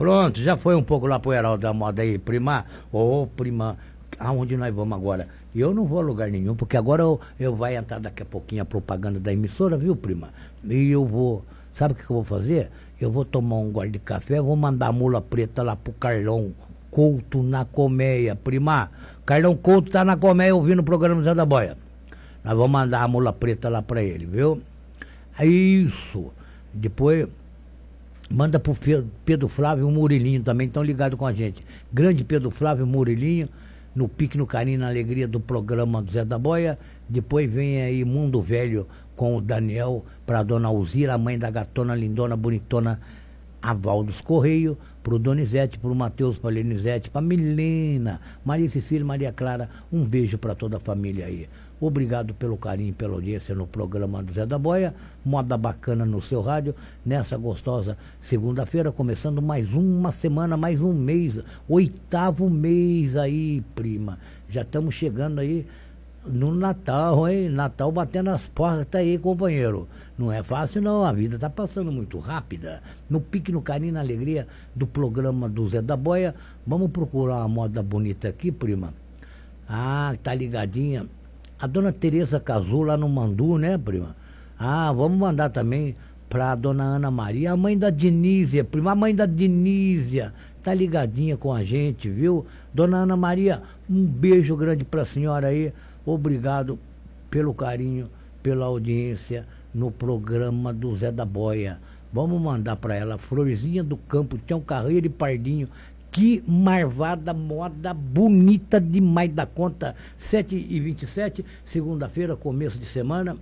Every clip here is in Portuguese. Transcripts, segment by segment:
Pronto, já foi um pouco lá pro Heraldo da Moda aí, prima. Ô, prima, aonde nós vamos agora? Eu não vou a lugar nenhum, porque agora eu vai entrar daqui a pouquinho a propaganda da emissora, viu, prima? E eu vou, sabe o que eu vou fazer? Eu vou tomar um gole de café, vou mandar a mula preta lá pro Carlão Couto na colmeia, prima. Carlão Couto tá na colmeia ouvindo o programa Zé da Boia. Nós vamos mandar a mula preta lá pra ele, viu? É isso. Depois manda pro Pedro Flávio e o Murilinho também, estão ligados com a gente. Grande Pedro Flávio e Murilinho, no pique, no carinho, na alegria do programa do Zé da Boia. Depois vem aí Mundo Velho com o Daniel, pra dona Alzira, a mãe da gatona lindona, bonitona, Aval dos Correios, pro Donizete, pro Matheus, pra Lenizete, pra Milena, Maria Cecília, Maria Clara, um beijo pra toda a família aí. Obrigado pelo carinho, pela audiência no programa do Zé da Boia, moda bacana no seu rádio, nessa gostosa segunda-feira, começando mais uma semana, mais um mês, 8º mês aí, prima. Já estamos chegando aí no Natal, hein? Natal batendo as portas aí, companheiro. Não é fácil não, a vida tá passando muito rápida. No pique, no carinho, na alegria do programa do Zé da Boia, vamos procurar uma moda bonita aqui, prima. Ah, tá ligadinha. A dona Tereza casou lá no Mandu, né, prima? Ah, vamos mandar também pra dona Ana Maria, a mãe da Dinísia, prima, a mãe da Dinísia, tá ligadinha com a gente, viu? Dona Ana Maria, um beijo grande pra senhora aí, obrigado pelo carinho, pela audiência no programa do Zé da Boia. Vamos mandar pra ela, Florzinha do Campo, Tião Carreiro e Pardinho. Que marvada, moda bonita demais da conta. 7h27, segunda-feira, começo de semana.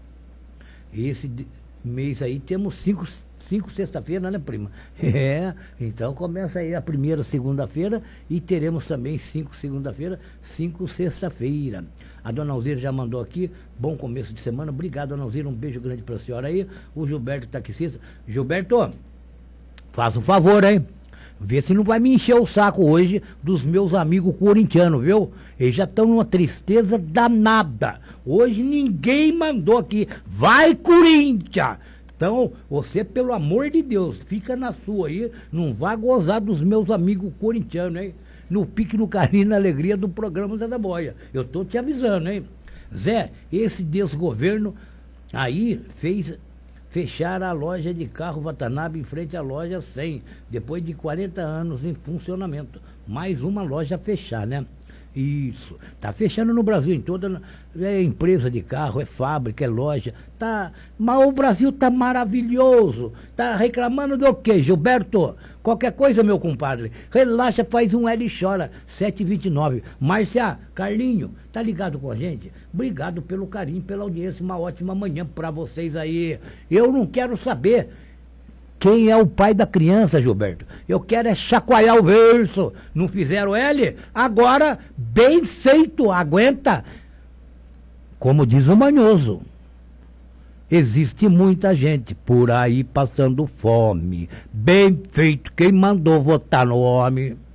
Esse mês aí temos cinco sexta-feira, né, prima? É, então começa aí a primeira segunda-feira e teremos também 5 segunda-feira, 5 sexta-feira. A dona Alzira já mandou aqui, bom começo de semana. Obrigado, dona Alzira, um beijo grande pra senhora aí. O Gilberto taxista. Gilberto, faça um favor, hein? Vê se não vai me encher o saco hoje dos meus amigos corintianos, viu? Eles já estão numa tristeza danada. Hoje ninguém mandou aqui. Vai, Corinthians! Então, você, pelo amor de Deus, fica na sua aí. Não vai gozar dos meus amigos corintianos, hein? No pique, no carinho, na alegria do programa Zé da Boia. Eu tô te avisando, hein? Zé, esse desgoverno aí fez fechar a loja de carro Watanabe em frente à loja 100, depois de 40 anos em funcionamento. Mais uma loja a fechar, né? Isso, tá fechando no Brasil, em toda empresa de carro, é fábrica, é loja, tá, mas o Brasil tá maravilhoso. Tá reclamando do quê, Gilberto? Qualquer coisa, meu compadre, relaxa, faz um L e chora. 7h29. Márcia, Carlinho, tá ligado com a gente? Obrigado pelo carinho, pela audiência, uma ótima manhã pra vocês aí. Eu não quero saber quem é o pai da criança, Gilberto. Eu quero é chacoalhar o verso. Não fizeram L? Agora, bem feito, aguenta. Como diz o Manhoso, existe muita gente por aí passando fome. Bem feito, quem mandou votar no homem.